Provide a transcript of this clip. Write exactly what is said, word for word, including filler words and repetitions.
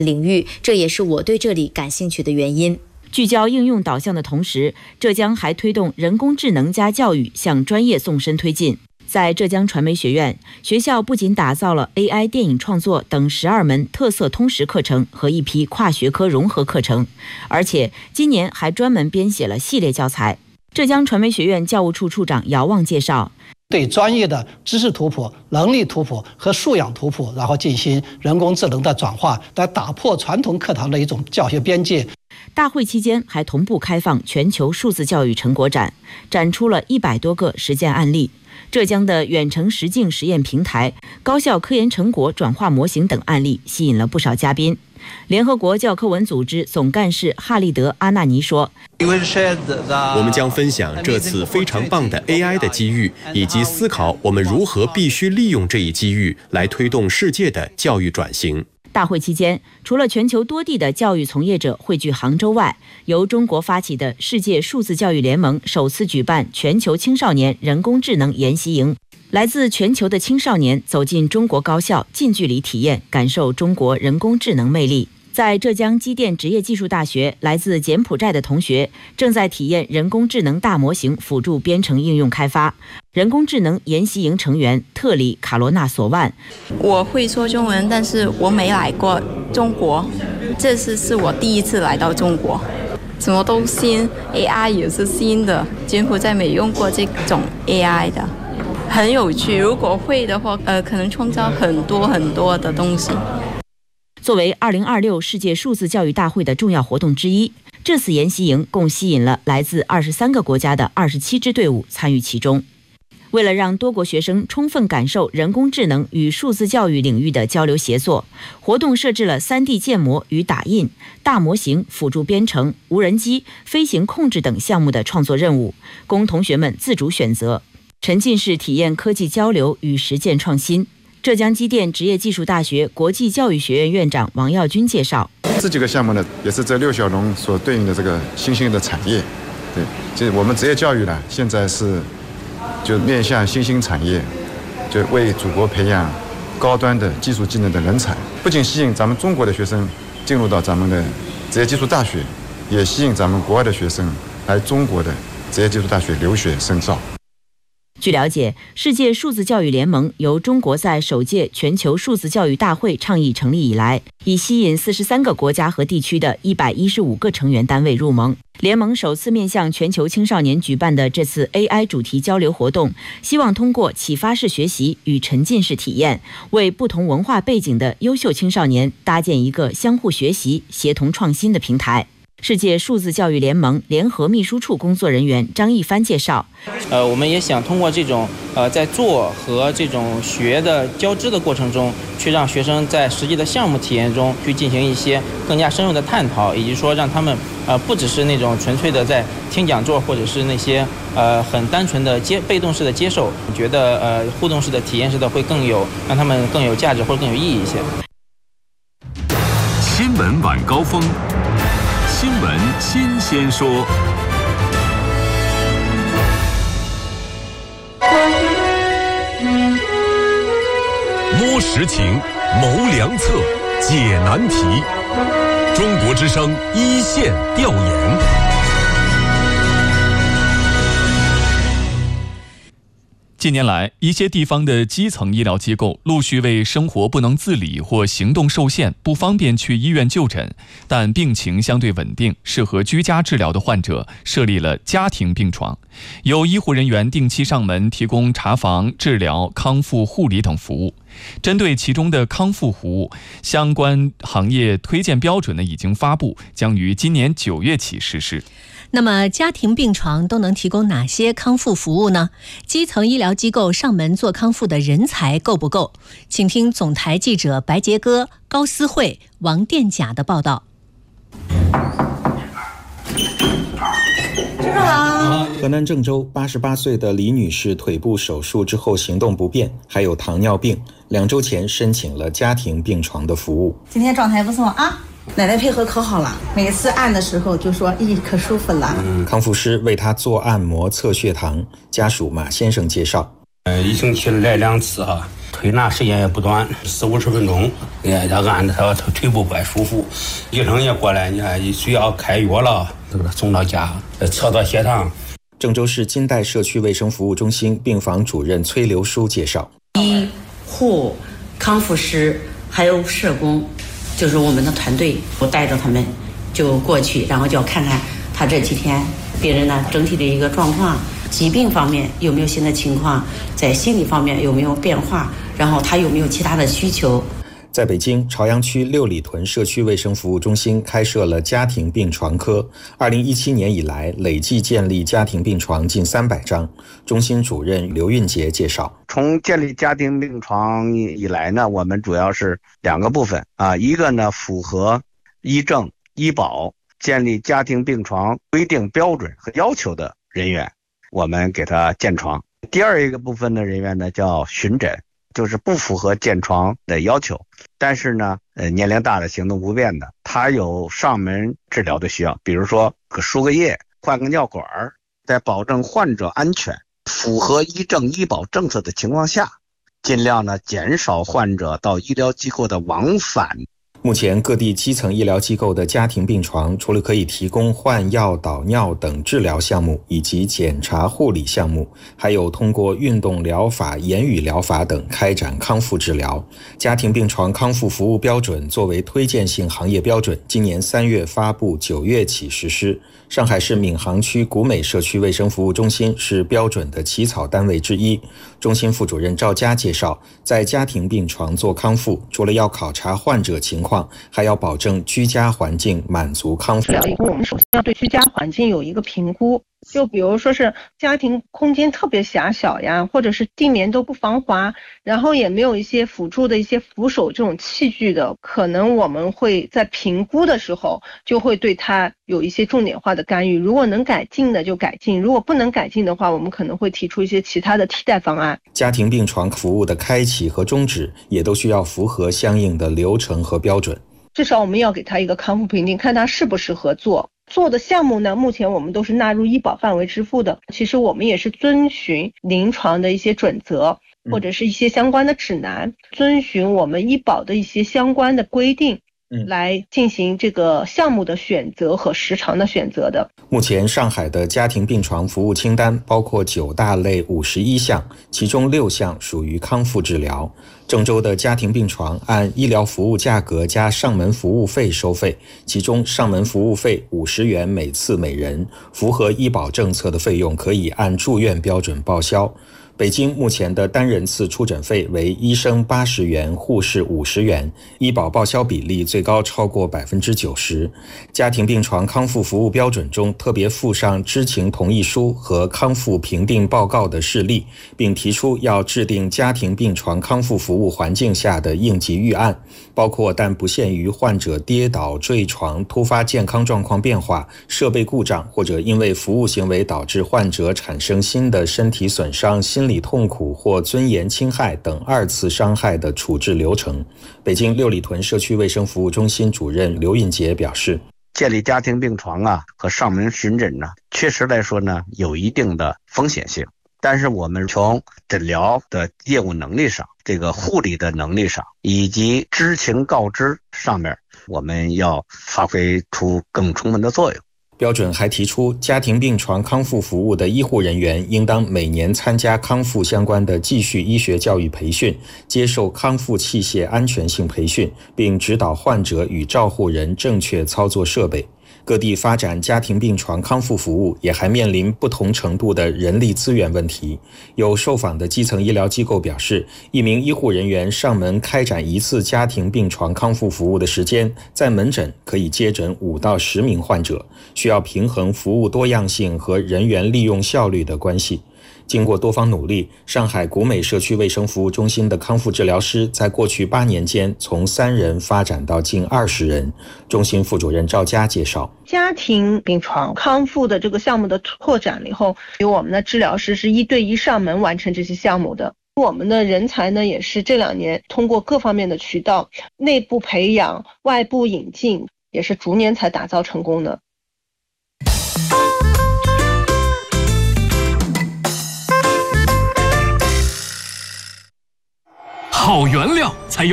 领域，这也是我对这里感兴趣的原因。聚焦应用导向的同时，浙江还推动人工智能加教育向专业纵深推进。在浙江传媒学院，学校不仅打造了 A I 电影创作等十二门特色通识课程和一批跨学科融合课程，而且今年还专门编写了系列教材。浙江传媒学院教务处处长姚旺介绍， 对专业的知识图谱、能力图谱和素养图谱，然后进行人工智能的转化，来打破传统课堂的一种教学边界。 大会期间还同步开放全球数字教育成果展，展出了一百多个实践案例。浙江的远程实境实验平台、高校科研成果转化模型等案例吸引了不少嘉宾。联合国教科文组织总干事哈利德·阿纳尼说， 我们将分享这次非常棒的 A I 的机遇，以及思考我们如何必须利用这一机遇来推动世界的教育转型。 大会期间，除了全球多地的教育从业者汇聚杭州外，由中国发起的世界数字教育联盟首次举办全球青少年人工智能研习营。来自全球的青少年走进中国高校，近距离体验感受中国人工智能魅力。在浙江机电职业技术大学，来自柬埔寨的同学正在体验人工智能大模型辅助编程应用开发。人工智能研习营成员特里卡罗纳索万， 我会说中文，但是我没来过中国，这次是我第一次来到中国，什么都新 ，A I 也是新的，柬埔寨没用过这种 A I 的，很有趣。如果会的话，呃，可能创造很多很多的东西。 作为二零二六世界数字教育大会的重要活动之一，这次研习营共吸引了来自二十三个国家的二十七支队伍参与其中。为了让多国学生充分感受人工智能与数字教育领域的交流协作，活动设置了 三 D 建模与打印、大模型辅助编程、无人机、飞行控制等项目的创作任务，供同学们自主选择，沉浸式体验科技交流与实践创新。浙江机电职业技术大学国际教育学院院长王耀军介绍， 这几个项目呢，也是这六小龙所对应的这个新兴的产业。对，其实我们职业教育呢，现在是就面向新兴产业，就为祖国培养高端的技术技能的人才，不仅吸引咱们中国的学生进入到咱们的职业技术大学，也吸引咱们国外的学生来中国的职业技术大学留学深造。 据了解，世界数字教育联盟由中国在首届全球数字教育大会倡议成立以来，已吸引四十三个国家和地区的一百一十五个成员单位入盟。联盟首次面向全球青少年举办的这次 A I 主题交流活动，希望通过启发式学习与沉浸式体验，为不同文化背景的优秀青少年搭建一个相互学习、协同创新的平台。世界数字教育联盟联合秘书处工作人员张一帆介绍， 呃，我们也想通过这种呃在做和这种学的交织的过程中，去让学生在实际的项目体验中去进行一些更加深入的探讨，以及说让他们呃不只是那种纯粹的在听讲座，或者是那些呃很单纯的接被动式的接受，觉得呃互动式的体验式的会更有让他们更有价值或者更有意义一些。 新闻晚高峰。新闻新鲜说，摸实情，谋良策，解难题。中国之声一线调研。近年来，一些地方的基层医疗机构陆续为生活不能自理或行动受限、不方便去医院就诊，但病情相对稳定、适合居家治疗的患者设立了家庭病床，有医护人员定期上门提供查房、治疗、康复护理等服务。针对其中的康复服务，相关行业推荐标准呢已经发布，将于今年九月起实施。 那么家庭病床都能提供哪些康复服务呢？基层医疗机构上门做康复的人才够不够？请听总台记者白杰哥、高思慧、王殿甲的报道。 河南郑州八十八岁的李女士腿部手术之后行动不便，还有糖尿病，两周前申请了家庭病床的服务。 今天状态不错啊，奶奶配合可好了，每次按的时候就说咦可舒服了。 嗯、康复师为她做按摩测血糖，家属马先生介绍， 呃，已经去了来两次哈， 推拿时间也不短，四五十分钟，也要按着他腿部不舒服，医生也过来，你看需要开药了，这个送到家，测到血糖。 郑州市金代社区卫生服务中心病房主任崔留书介绍， 医护、康复师还有社工，就是我们的团队，我带着他们就过去，然后就要看看他这几天病人呢整体的一个状况，疾病方面有没有新的情况，在心理方面有没有变化，然后他有没有其他的需求。 在北京朝阳区六里屯社区卫生服务中心开设了家庭病床科，二零一七年以来累计建立家庭病床近三百张。中心主任刘运杰介绍， 从建立家庭病床以来呢，我们主要是两个部分啊，一个呢符合医政医保建立家庭病床规定标准和要求的人员，我们给他建床。第二一个部分的人员呢叫巡诊，就是不符合建床的要求，但是呢，呃，年龄大的、行动不便的，他有上门治疗的需要，比如说可输个液、换个尿管，在保证患者安全、符合医政医保政策的情况下，尽量呢减少患者到医疗机构的往返。 目前各地基层医疗机构的家庭病床除了可以提供换药、导尿等治疗项目以及检查护理项目，还有通过运动疗法、言语疗法等开展康复治疗。家庭病床康复服务标准作为推荐性行业标准，今年三月发布，九月起实施。上海市闵行区古美社区卫生服务中心是标准的起草单位之一。中心副主任赵佳介绍，在家庭病床做康复，除了要考察患者情况，还要保证居家环境满足康复。 我们首先要对居家环境有一个评估，就比如说是家庭空间特别狭小呀，或者是地面都不防滑，然后也没有一些辅助的一些扶手这种器具的，可能我们会在评估的时候就会对它有一些重点化的干预，如果能改进的就改进，如果不能改进的话，我们可能会提出一些其他的替代方案。 家庭病床服务的开启和终止也都需要符合相应的流程和标准。 至少我们要给他一个康复评定，看他适不适合做。做的项目呢，目前我们都是纳入医保范围支付的。其实我们也是遵循临床的一些准则，或者是一些相关的指南，遵循我们医保的一些相关的规定，来进行这个项目的选择和时长的选择的。 目前上海的家庭病床服务清单包括九大类五十一项，其中六项属于康复治疗。郑州的家庭病床按医疗服务价格加上门服务费收费，其中上门服务费五十元每次每人，符合医保政策的费用可以按住院标准报销。北京目前的单人次出诊费为医生八十元，护士五十元，医保报销比例最高超过百分之九十。家庭病床康复服务标准中特别附上知情同意书和康复评定报告的事例，并提出要制定家庭病床康复服务环境下的应急预案，包括但不限于患者跌倒、坠床、突发健康状况变化、设备故障，或者因为服务行为导致患者产生新的身体损伤、心理痛苦或尊严侵害等二次伤害的处置流程。北京六里屯社区卫生服务中心主任刘运杰表示， 建立家庭病床啊和上门巡诊呢，确实来说呢有一定的风险性，但是我们从诊疗的业务能力上、这个护理的能力上以及知情告知上面，我们要发挥出更充分的作用。 标准还提出，家庭病床康复服务的医护人员应当每年参加康复相关的继续医学教育培训，接受康复器械安全性培训，并指导患者与照护人正确操作设备。各地发展家庭病床康复服务也还面临不同程度的人力资源问题。有受访的基层医疗机构表示，一名医护人员上门开展一次家庭病床康复服务的时间，在门诊可以接诊五到十名患者，需要平衡服务多样性和人员利用效率的关系。经过多方努力，上海古美社区卫生服务中心的康复治疗师在过去八年间从三人发展到近二十人。中心副主任赵佳介绍， 家庭病床康复的这个项目的拓展了以后，有我们的治疗师是一对一上门完成这些项目的。我们的人才呢，也是这两年通过各方面的渠道，内部培养、外部引进，也是逐年才打造成功的。 好原料才有